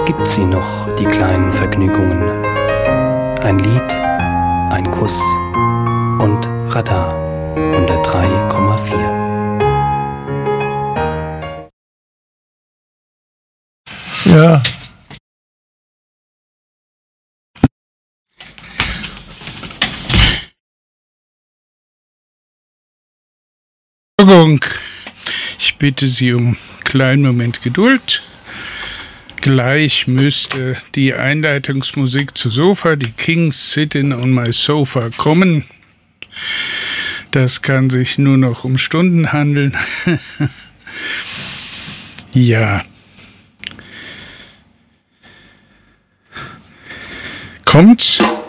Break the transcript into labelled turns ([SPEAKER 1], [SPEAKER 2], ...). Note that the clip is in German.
[SPEAKER 1] Es gibt sie noch, die kleinen Vergnügungen. Ein Lied, ein Kuss und Radar 103,4.
[SPEAKER 2] Ja. Ich bitte Sie um einen kleinen Moment Geduld. Gleich müsste die Einleitungsmusik zu Sofa, die Kings Sitting on My Sofa, kommen. Das kann sich nur noch um Stunden handeln. Ja. Kommt.